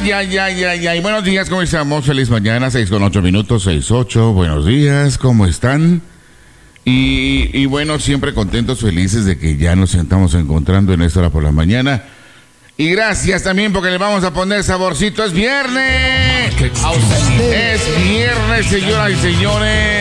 Ay. Buenos días, ¿cómo estamos? Feliz mañana, 6:08, 6:08. Buenos días, ¿cómo están? Y bueno, siempre contentos, felices de que ya nos estamos encontrando en esta hora por la mañana. Y gracias también porque le vamos a poner saborcito. ¡Es viernes! ¡Es viernes, señoras y señores!